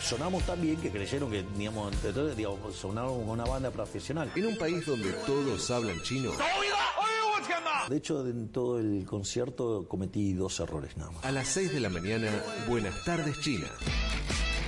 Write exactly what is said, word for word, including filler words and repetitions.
sonamos tan bien que creyeron que digamos, entonces, digamos, sonábamos con una banda profesional. En un país donde todos hablan chino, De hecho, en todo el concierto cometí dos errores nada más. a las seis de la mañana, Buenas tardes China.